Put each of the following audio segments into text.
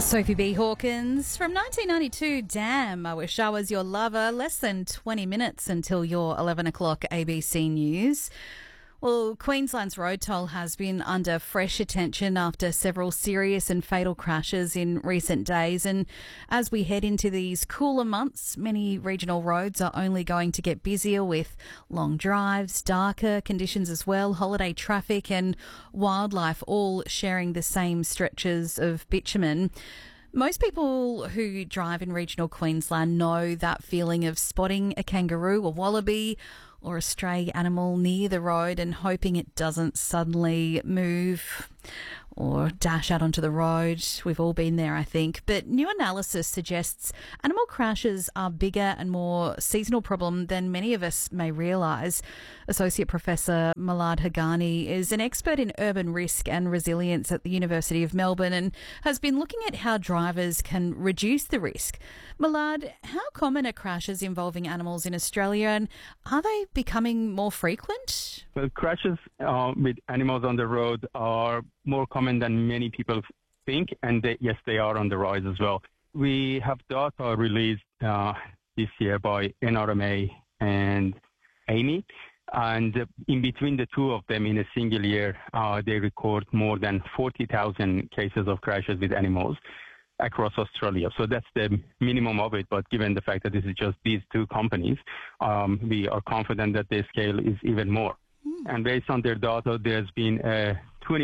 Sophie B. Hawkins from 1992, Damn, I Wish I Was Your Lover. Less than 20 minutes until your 11 o'clock ABC News. Well, Queensland's road toll has been under fresh attention after several serious and fatal crashes in recent days. And as we head into these cooler months, many regional roads are only going to get busier with long drives, darker conditions as well, holiday traffic and wildlife all sharing the same stretches of bitumen. Most people who drive in regional Queensland know that feeling of spotting a kangaroo, a wallaby or a stray animal near the road and hoping it doesn't suddenly move or dash out onto the road. We've all been there, I think. But new analysis suggests animal crashes are bigger and more seasonal problem than many of us may realise. Associate Professor Malad Haghani is an expert in urban risk and resilience at the University of Melbourne and has been looking at how drivers can reduce the risk. Malad, how common are crashes involving animals in Australia and are they becoming more frequent? Well, crashes with animals on the road are more common than many people think, and yes, they are on the rise as well. We have data released this year by NRMA and AAMI, and in between the two of them in a single year, they record more than 40,000 cases of crashes with animals across Australia. So that's the minimum of it, but given the fact that this is just these two companies, we are confident that the scale is even more. And based on their data, there's been a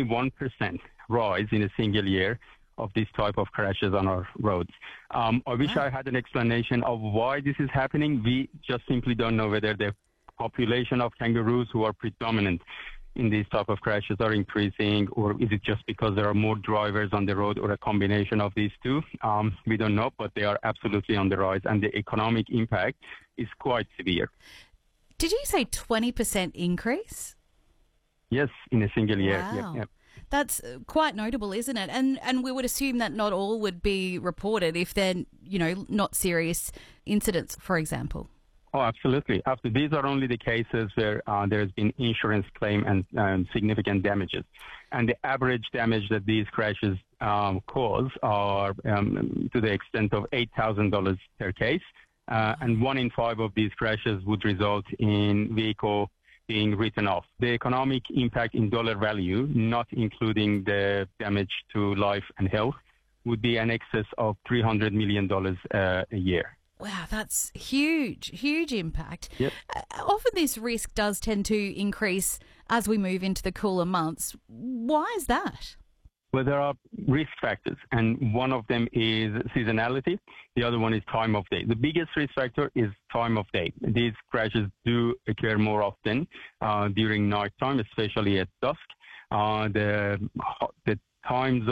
21% rise in a single year of this type of crashes on our roads. I wish I had an explanation of why this is happening. We just simply don't know whether the population of kangaroos who are predominant in these type of crashes are increasing, or is it just because there are more drivers on the road, or a combination of these two? We don't know, but they are absolutely on the rise, and the economic impact is quite severe. Did you say 20% increase? Yes, in a single year. Wow. Yep. That's quite notable, isn't it? And we would assume that not all would be reported if they're, not serious incidents, for example. Oh, absolutely. These are only the cases where there has been insurance claim and significant damages. And the average damage that these crashes cause are to the extent of $8,000 per case. And 1 in 5 of these crashes would result in vehicle being written off. The economic impact in dollar value, not including the damage to life and health, would be an excess of $300 million a year. Wow, that's huge impact. Yep. Often this risk does tend to increase as we move into the cooler months. Why is that? Well, there are risk factors, and one of them is seasonality. The other one is time of day. The biggest risk factor is time of day. These crashes do occur more often during night time, especially at dusk. The time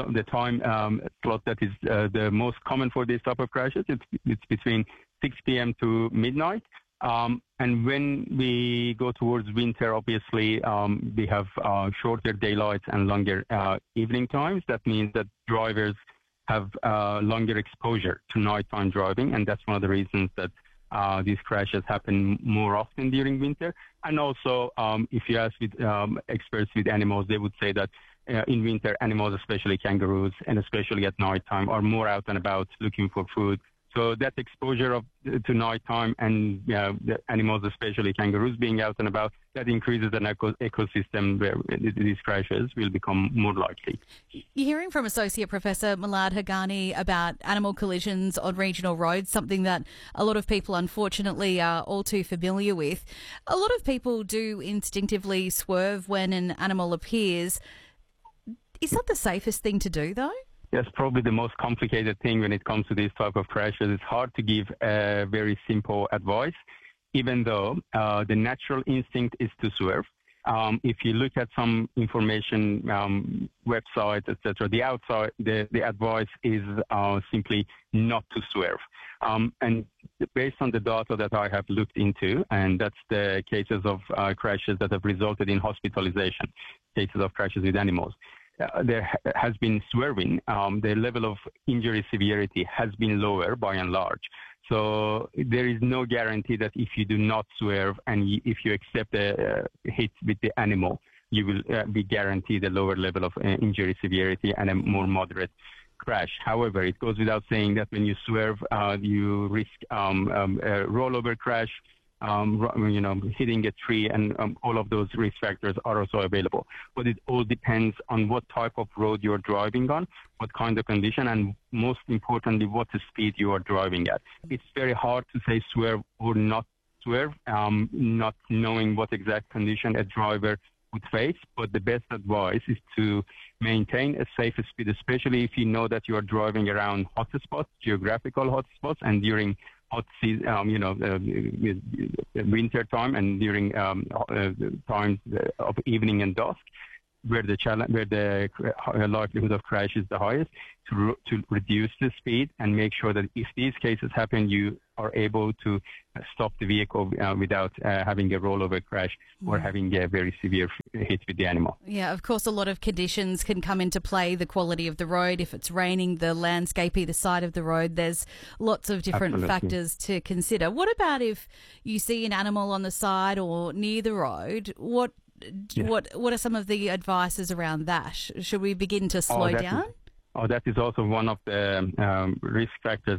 slot that is the most common for these type of crashes, it's between 6 p.m. to midnight. And when we go towards winter, obviously, we have shorter daylights and longer evening times. That means that drivers have longer exposure to nighttime driving, and that's one of the reasons that these crashes happen more often during winter. And also, if you ask with, experts with animals, they would say that in winter, animals, especially kangaroos, and especially at nighttime, are more out and about looking for food. So that exposure to nighttime and the animals, especially kangaroos, being out and about, that increases an ecosystem where these crashes will become more likely. You're hearing from Associate Professor Malad Haghani about animal collisions on regional roads, something that a lot of people unfortunately are all too familiar with. A lot of people do instinctively swerve when an animal appears. Is that the safest thing to do, though? Yes, probably the most complicated thing when it comes to this type of crashes. It's hard to give a very simple advice, even though the natural instinct is to swerve. If you look at some information, websites, etc., the advice is simply not to swerve. And based on the data that I have looked into, and that's the cases of crashes that have resulted in hospitalization, cases of crashes with animals. There has been swerving. The level of injury severity has been lower by and large. So there is no guarantee that if you do not swerve and if you accept a hit with the animal, you will be guaranteed a lower level of injury severity and a more moderate crash. However, it goes without saying that when you swerve, you risk a rollover crash, hitting a tree, and all of those risk factors are also available. But it all depends on what type of road you're driving on, what kind of condition, and most importantly, what speed you are driving at. It's very hard to say swerve or not swerve, not knowing what exact condition a driver would face, but the best advice is to maintain a safe speed, especially if you know that you are driving around hotspots, geographical hotspots, and during hot season, winter time, and during times of evening and dusk, where the likelihood of crash is the highest, to reduce the speed and make sure that if these cases happen, you are able to stop the vehicle without having a rollover crash or having a very severe hit with the animal. Yeah, of course, a lot of conditions can come into play. The quality of the road, if it's raining, the landscape either side of the road, there's lots of different factors to consider. What about if you see an animal on the side or near the road? What are some of the advices around that? Should we begin to slow down? That is also one of the risk factors.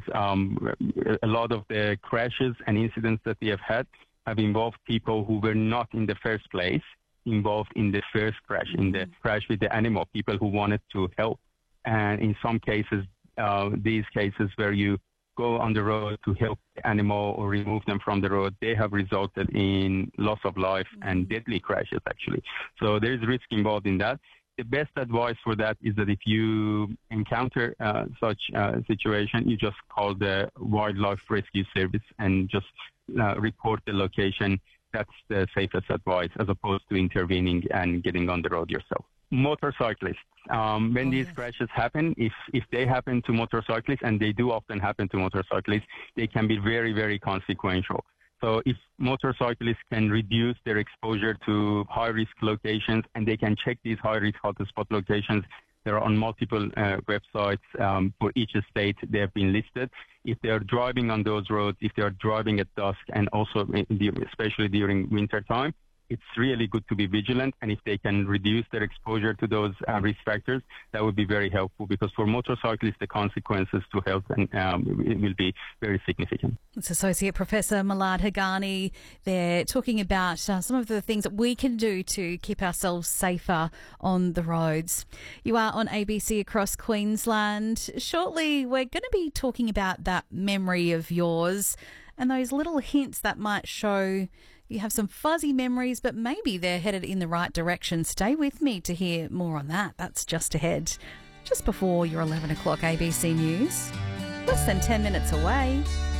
A lot of the crashes and incidents that we have had have involved people who were not in the first place involved in the first crash, in the crash with the animal, people who wanted to help. And in some cases, these cases where you go on the road to help the animal or remove them from the road, they have resulted in loss of life and deadly crashes, actually. So there is risk involved in that. The best advice for that is that if you encounter such a situation, you just call the Wildlife Rescue Service and just report the location. That's the safest advice, as opposed to intervening and getting on the road yourself. Motorcyclists, when these crashes happen, if they happen to motorcyclists, and they do often happen to motorcyclists, they can be very, very consequential. So if motorcyclists can reduce their exposure to high-risk locations, and they can check these high-risk hotspot locations, they're on multiple websites for each state. They have been listed. If they are driving on those roads, if they are driving at dusk, and also especially during winter time, it's really good to be vigilant. And if they can reduce their exposure to those risk factors, that would be very helpful, because for motorcyclists, the consequences to health it will be very significant. It's Associate Professor Malad Haghani. They're talking about some of the things that we can do to keep ourselves safer on the roads. You are on ABC across Queensland. Shortly, we're going to be talking about that memory of yours and those little hints that might show you have some fuzzy memories, but maybe they're headed in the right direction. Stay with me to hear more on that. That's just ahead, just before your 11 o'clock ABC News. Less than 10 minutes away.